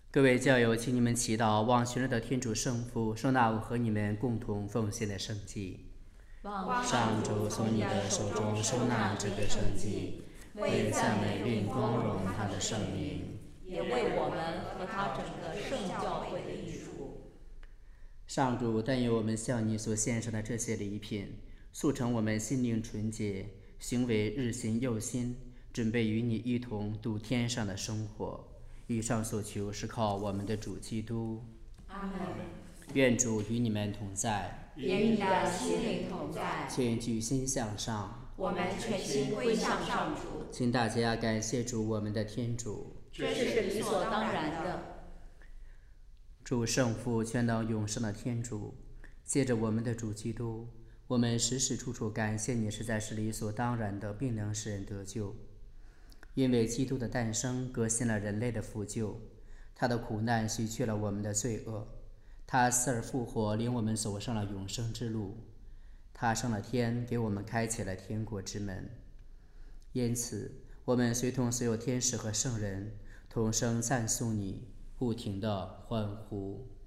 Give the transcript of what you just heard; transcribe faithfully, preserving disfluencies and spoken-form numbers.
各位教友，请你们祈祷，望全能的天主圣父收纳我和你们共同奉献的圣祭。上主从你的手中收纳这个圣祭，为赞美并光荣他的圣名， 也为我们和他整个圣教会的益处。 上主，但愿我们向你所献上的这些礼品，促成我们心灵纯洁，行为日新又新，准备与你一同度天上的生活。以上所求是靠我们的主基督。 阿门。 愿主与你们同在， 与你的心灵同在。 请举心向上， 我们全心归向上主。 请大家感谢主我们的天主， 这是理所当然的。 主圣父全能永生的天主，借着我们的主基督，我们时时处处感谢你，实在是理所当然的，并能使人得救。因为基督的诞生革新了人类的腐朽，他的苦难洗去了我们的罪恶，他死而复活，领我们走上了永生之路。他升了天，给我们开启了天国之门。因此，我们随同所有天使和圣人，同声赞颂你，不停地欢呼。